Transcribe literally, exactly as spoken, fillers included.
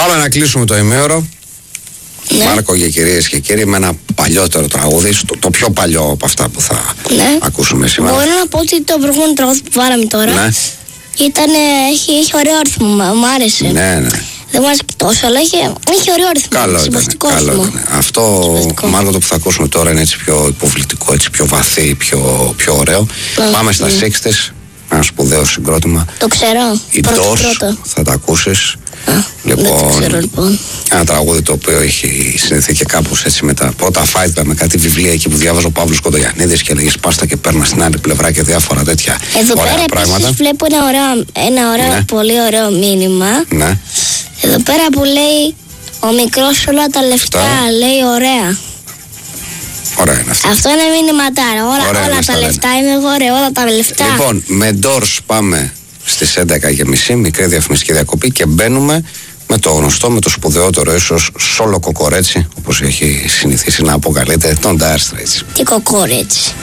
Πάμε να κλείσουμε το ημέωρο. Ναι. Μάρκο και κυρίες και κύριοι, με ένα παλιότερο τραγούδι, το, το πιο παλιό από αυτά που θα Ναι. ακούσουμε σήμερα. Μπορώ να πω ότι το προηγούμενο τραγούδι που βάλαμε τώρα Ναι. ήταν, έχει, έχει ωραίο αριθμό, μου άρεσε. Ναι, ναι. Δεν μου άρεσε και τόσο, αλλά είχε, είχε ωραίο αριθμό. Καλό ήταν. Συμπαστικό Καλό αριθμό. ήταν. Αυτό, Συμπαστικό. Μάρκο, το που θα ακούσουμε τώρα είναι έτσι πιο υποβλητικό, έτσι πιο βαθύ, πιο, πιο ωραίο. Ναι. Πάμε στα Ναι. εξήντα, ένα σπουδαίο συγκρότημα. Το ξέρω. Η Πρώτο, ντος, πρώτο. θα τα ακούσεις. Α, δεν το ξέρω λοιπόν. Ένα τραγούδι το οποίο έχει συνδεθεί και κάπως έτσι με τα πρώτα φάιτα, με κάτι βιβλία εκεί που διάβαζε ο Παύλος Κοντογιαννίδης και έλεγε σπάστα και παίρνα στην άλλη πλευρά και διάφορα τέτοια Εδώ ωραία πέρα πράγματα. επίσης βλέπω ένα ωραίο, ένα ωραίο Ναι. πολύ ωραίο μήνυμα. Ναι. Εδώ πέρα που λέει ο μικρός όλα τα λεφτά, Αυτά. λέει ωραία. Ωραία είναι αυτό. Αυτό είναι μήνυματάρα. Όλα, Ωραία όλα μας τα τα λεφτά είναι ωραία, όλα τα λεφτά. Λοιπόν, με ντορς πάμε στις έντεκα και μισή, μικρή διαφημιστική διακοπή, και μπαίνουμε με το γνωστό, με το σπουδαιότερο ίσως σόλο κοκορέτσι, όπως έχει συνηθίσει να αποκαλείται, τον Dire Straits. Τι κοκόρετσι.